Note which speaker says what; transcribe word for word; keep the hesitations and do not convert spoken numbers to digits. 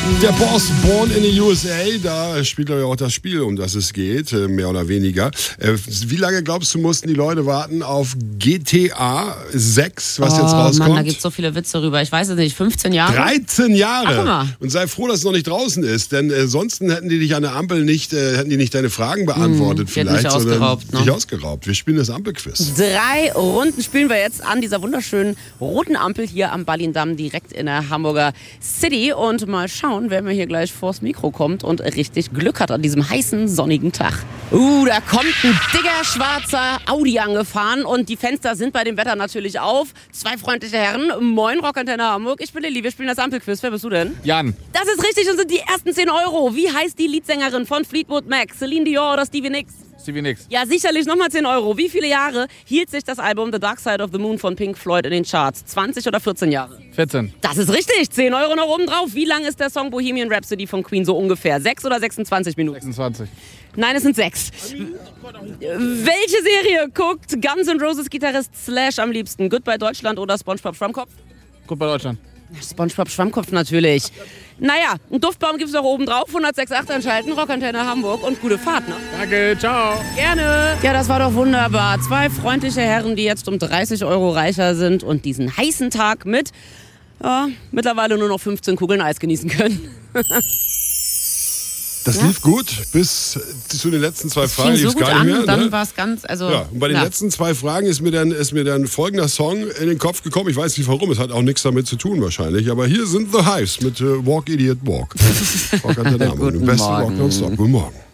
Speaker 1: Der Boss Born in the U S A, da spielt er ja auch das Spiel, um das es geht, mehr oder weniger. Wie lange glaubst du, mussten die Leute warten auf G T A sechs, was
Speaker 2: oh,
Speaker 1: jetzt rauskommt?
Speaker 2: Mann, da gibt es so viele Witze rüber. Ich weiß es nicht, fünfzehn Jahre?
Speaker 1: dreizehn Jahre!
Speaker 2: Ach, guck mal.
Speaker 1: Und sei froh, dass es noch nicht draußen ist, denn äh, sonst hätten die dich an der Ampel nicht, äh, hätten die nicht deine Fragen beantwortet
Speaker 2: hm,
Speaker 1: vielleicht,
Speaker 2: mich
Speaker 1: sondern
Speaker 2: ausgeraubt, ne?
Speaker 1: dich ausgeraubt. Wir spielen das Ampelquiz.
Speaker 2: Drei Runden spielen wir jetzt an dieser wunderschönen roten Ampel hier am Ballindamm direkt in der Hamburger City und mal schauen, wer mir hier gleich vors Mikro kommt und richtig Glück hat an diesem heißen, sonnigen Tag. Uh, da kommt ein dicker, schwarzer Audi angefahren und die Fenster sind bei dem Wetter natürlich auf. Zwei freundliche Herren. Moin, Rockantenne Hamburg. Ich bin Lilly, wir spielen das Ampelquiz. Wer bist du denn?
Speaker 3: Jan.
Speaker 2: Das ist richtig und sind die ersten zehn Euro. Wie heißt die Leadsängerin von Fleetwood Mac? Celine Dion oder Stevie Nicks?
Speaker 3: Stevie Nicks.
Speaker 2: Ja, sicherlich nochmal zehn Euro. Wie viele Jahre hielt sich das Album The Dark Side of the Moon von Pink Floyd in den Charts? zwanzig oder vierzehn Jahre?
Speaker 3: vierzehn.
Speaker 2: Das ist richtig. zehn Euro noch oben drauf. Wie lang ist der Song Bohemian Rhapsody von Queen so ungefähr? sechs oder sechsundzwanzig Minuten?
Speaker 3: sechsundzwanzig.
Speaker 2: Nein, es sind sechs. Welche Serie guckt Guns N' Roses Gitarrist Slash am liebsten? Goodbye Deutschland oder SpongeBob Schwammkopf?
Speaker 3: Gut bei Deutschland.
Speaker 2: SpongeBob Schwammkopf natürlich. Naja, einen Duftbaum gibt's noch oben drauf. hundertsechs Komma acht einschalten, Rockantenne Hamburg und gute Fahrt, ne?
Speaker 3: Danke, ciao.
Speaker 2: Gerne. Ja, das war doch wunderbar. Zwei freundliche Herren, die jetzt um dreißig Euro reicher sind und diesen heißen Tag mit ja, mittlerweile nur noch fünfzehn Kugeln Eis genießen können.
Speaker 1: Das
Speaker 2: Ja.
Speaker 1: lief gut bis zu den letzten zwei
Speaker 2: Das
Speaker 1: Fragen.
Speaker 2: fing so
Speaker 1: lief's
Speaker 2: gut
Speaker 1: gar nicht
Speaker 2: an,
Speaker 1: mehr,
Speaker 2: dann
Speaker 1: ne?
Speaker 2: war es ganz, also...
Speaker 1: Ja, und bei den
Speaker 2: ja.
Speaker 1: letzten zwei Fragen ist mir, dann, ist mir dann folgender Song in den Kopf gekommen. Ich weiß nicht warum, es hat auch nichts damit zu tun wahrscheinlich. Aber hier sind The Hives mit äh, Walk Idiot Walk. Rock an der Dame.
Speaker 2: Guten
Speaker 1: Beste
Speaker 2: Morgen.
Speaker 1: Rock nonstop. Guten Morgen.